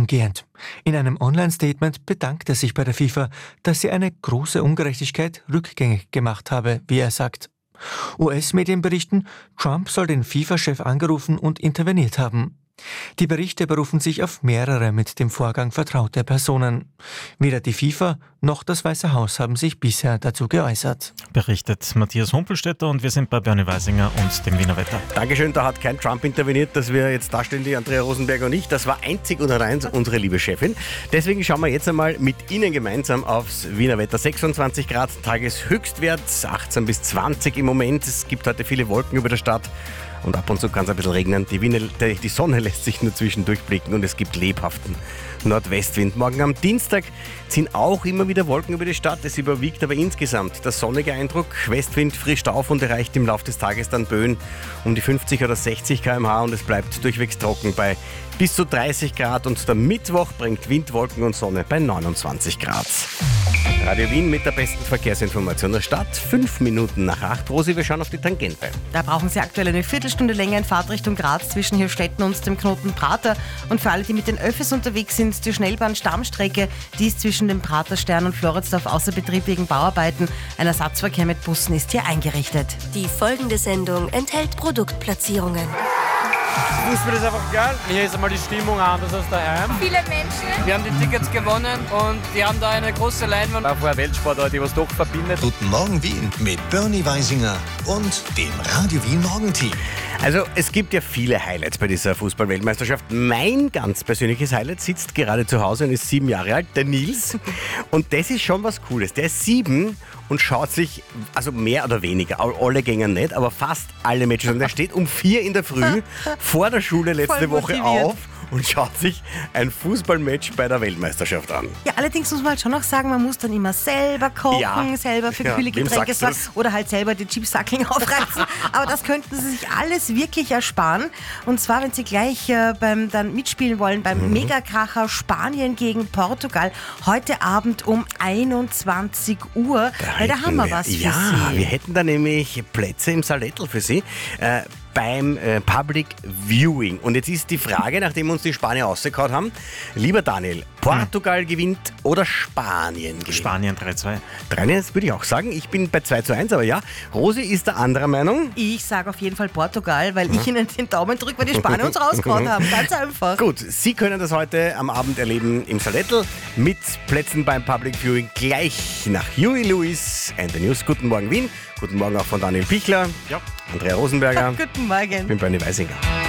umgehend. In einem Online-Statement bedankt er sich bei der FIFA, dass sie eine große Ungerechtigkeit rückgängig gemacht habe, wie er sagt. US-Medien berichten, Trump soll den FIFA-Chef angerufen und interveniert haben. Die Berichte berufen sich auf mehrere mit dem Vorgang vertraute Personen. Weder die FIFA noch das Weiße Haus haben sich bisher dazu geäußert. Berichtet Matthias Humpelstädter und wir sind bei Bernie Weisinger und dem Wiener Wetter. Dankeschön, da hat kein Trump interveniert, dass wir jetzt darstellen, die Andrea Rosenberger und ich. Das war einzig und allein unsere liebe Chefin. Deswegen schauen wir jetzt einmal mit Ihnen gemeinsam aufs Wiener Wetter. 26 Grad, Tageshöchstwert, 18 bis 20 im Moment. Es gibt heute viele Wolken über der Stadt. Und ab und zu kann es ein bisschen regnen. Die Sonne lässt sich nur zwischendurch blicken und es gibt lebhaften Nordwestwind. Morgen am Dienstag ziehen auch immer wieder Wolken über die Stadt. Es überwiegt aber insgesamt der sonnige Eindruck. Westwind frischt auf und erreicht im Laufe des Tages dann Böen um die 50 oder 60 km/h und es bleibt durchwegs trocken bei bis zu 30 Grad. Und der Mittwoch bringt Wind, Wolken und Sonne bei 29 Grad. Radio Wien mit der besten Verkehrsinformation der Stadt. 5 Minuten nach 8. Rosi, wir schauen auf die Tangente. Da brauchen Sie aktuell eine Viertelstunde länger in Fahrtrichtung Graz zwischen Hirstetten und dem Knoten Prater. Und für alle, die mit den Öffis unterwegs sind, die Schnellbahn-Stammstrecke, die ist zwischen dem Praterstern und Floridsdorf außer Betrieb wegen Bauarbeiten. Ein Ersatzverkehr mit Bussen ist hier eingerichtet. Die folgende Sendung enthält Produktplatzierungen. Fußball ist einfach geil. Hier ist einmal die Stimmung anders als daheim. Viele Menschen. Wir haben die Tickets gewonnen und die haben da eine große Leinwand. Auch eine Weltsportart, die was doch verbindet. Guten Morgen Wien mit Bernie Weisinger und dem Radio Wien Morgenteam. Also es gibt ja viele Highlights bei dieser Fußball-Weltmeisterschaft. Mein ganz persönliches Highlight sitzt gerade zu Hause und ist 7 Jahre alt, der Nils. Und das ist schon was Cooles. Der ist 7 und schaut sich, also mehr oder weniger, alle gängen nicht, aber fast alle Matches an. Der steht um 4 in der Früh vor der Schule letzte Woche auf und schaut sich ein Fußballmatch bei der Weltmeisterschaft an. Ja, allerdings muss man halt schon noch sagen, man muss dann immer selber kochen, selber für kühle Getränke sorgen oder halt selber die Chipsackeln aufreißen. Aber das könnten Sie sich alles wirklich ersparen. Und zwar, wenn Sie gleich dann mitspielen wollen beim Megakracher Spanien gegen Portugal, heute Abend um 21 Uhr. Weil da haben wir was für Sie. Ja, wir hätten da nämlich Plätze im Salettl für Sie. Beim Public Viewing. Und jetzt ist die Frage, nachdem wir uns die Spanier ausgekaut haben, lieber Daniel, Portugal gewinnt oder Spanien gewinnt? Spanien 3-2. 3-1, das würde ich auch sagen. Ich bin bei 2-1, aber ja. Rosi ist der anderer Meinung. Ich sage auf jeden Fall Portugal, weil ich Ihnen den Daumen drücke, weil die Spanier uns rausgehauen haben. Ganz einfach. Gut, Sie können das heute am Abend erleben im Salettl mit Plätzen beim Public Viewing gleich nach Huey Lewis and the News. Guten Morgen Wien. Guten Morgen auch von Daniel Pichler. Ja. Andrea Rosenberger. Guten Morgen. Ich bin Bernie Weisinger.